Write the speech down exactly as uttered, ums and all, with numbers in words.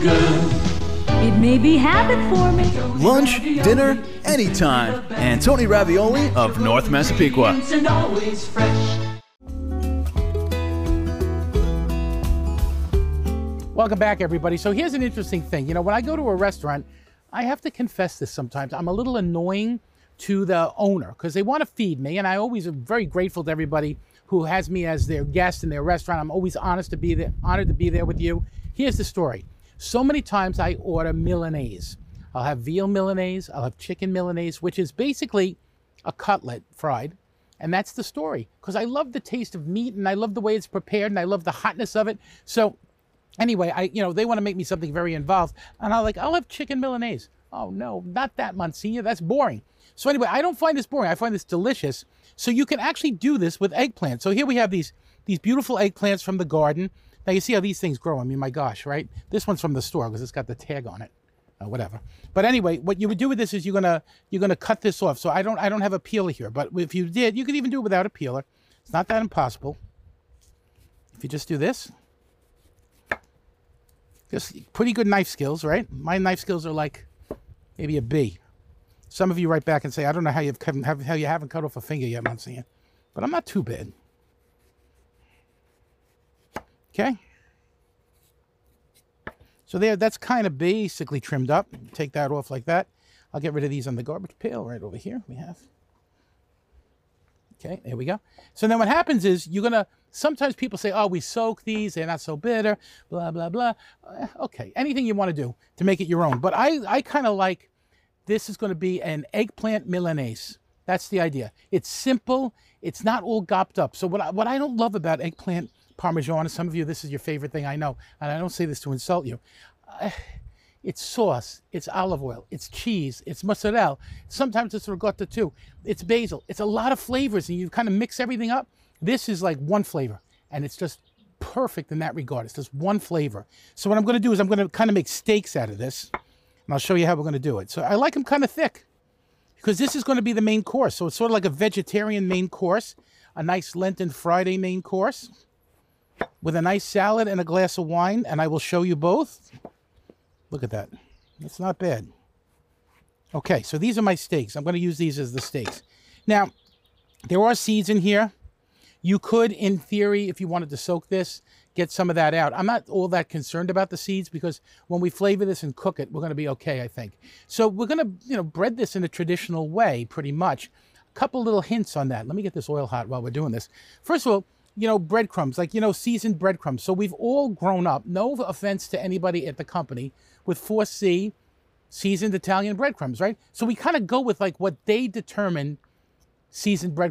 It may be habit forming. Lunch, dinner, anytime. Antoni Ravioli of North Massapequa. And always fresh. Welcome back, everybody. So here's an interesting thing. You know, when I go to a restaurant, I have to confess this sometimes. I'm a little annoying to the owner because they want to feed me, and I always am very grateful to everybody who has me as their guest in their restaurant. I'm always honest to be there, honored to be there with you. Here's the story. So many times I order Milanese. I'll have veal Milanese, I'll have chicken Milanese, which is basically a cutlet fried. And that's the story, because I love the taste of meat and I love the way it's prepared and I love the hotness of it. So anyway, I you know, they want to make me something very involved. And I'm like, I'll have chicken Milanese. Oh no, not that, Monsignor, that's boring. So anyway, I don't find this boring, I find this delicious. So you can actually do this with eggplant. So here we have these, these beautiful eggplants from the garden. Now, you see how these things grow. I mean, my gosh, right? This one's from the store because it's got the tag on it. Uh, whatever. But anyway, what you would do with this is you're gonna you're gonna cut this off. So I don't I don't have a peeler here, but if you did, you could even do it without a peeler. It's not that impossible. If you just do this, just pretty good knife skills, right? My knife skills are like maybe a B. Some of you write back and say, I don't know how you've how you haven't cut off a finger yet, Monsignor, but I'm not too bad. Okay, so there, that's kind of basically trimmed up. Take that off like that. I'll get rid of these on the garbage pail right over here. We have. Okay, there we go. So then what happens is you're going to, sometimes people say, oh, we soak these, they're not so bitter, blah, blah, blah. Uh, okay, anything you want to do to make it your own. But I, I kind of like, this is going to be an eggplant Milanese. That's the idea. It's simple. It's not all gopped up. So what I, what I don't love about eggplant Parmesan, some of you, this is your favorite thing, I know, and I don't say this to insult you. Uh, it's sauce, it's olive oil, it's cheese, it's mozzarella, sometimes it's ricotta too, it's basil, it's a lot of flavors, and you kind of mix everything up. This is like one flavor, and it's just perfect in that regard. It's just one flavor. So what I'm going to do is I'm going to kind of make steaks out of this, and I'll show you how we're going to do it. So I like them kind of thick, because this is going to be the main course, so it's sort of like a vegetarian main course, a nice Lenten Friday main course, with a nice salad and a glass of wine, and I will show you both. Look at that. It's not bad. Okay, so these are my steaks. I'm going to use these as the steaks. Now, there are seeds in here. You could, in theory, if you wanted to soak this, get some of that out. I'm not all that concerned about the seeds because when we flavor this and cook it, we're going to be okay, I think. So we're going to, you know, bread this in a traditional way, pretty much. A couple little hints on that. Let me get this oil hot while we're doing this. First of all, you know, breadcrumbs, like, you know, seasoned breadcrumbs. So we've all grown up, no offense to anybody at the company, with four C seasoned Italian breadcrumbs, right? So we kind of go with like what they determine seasoned bread